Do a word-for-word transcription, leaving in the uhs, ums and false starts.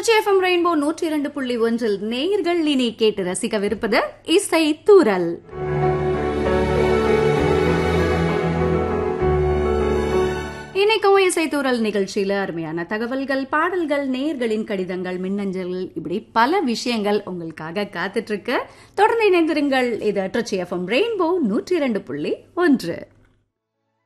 Trichy FM rainbow நூற்றி இரண்டு புள்ளி ஒன்றில் நேயர்கள் இனி கேட்டு ரசிக்கவிருப்பது இசை தூரல். இன்னைக்கும் இசை தூரல் நிகழ்ச்சியில அருமையான தகவல்கள், பாடல்கள், நேயர்களின் கடிதங்கள், மின்னஞ்சல், இப்படி பல விஷயங்கள் உங்களுக்காக காத்துட்டு இருக்கு. தொடர்ந்து இணைந்திருங்கள். இது திருச்சி எஃப்எம் ரெயின்போ நூற்றி இரண்டு புள்ளி ஒன்று.